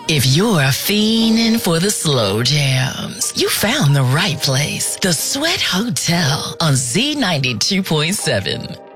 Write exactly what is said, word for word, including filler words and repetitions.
If you're fiending for the slow jams, you found the right place. The Sweat Hotel on Z ninety-two point seven.